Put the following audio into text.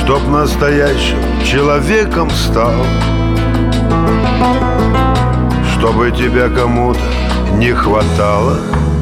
чтоб настоящим человеком стал, чтобы тебя кому-то не хватало.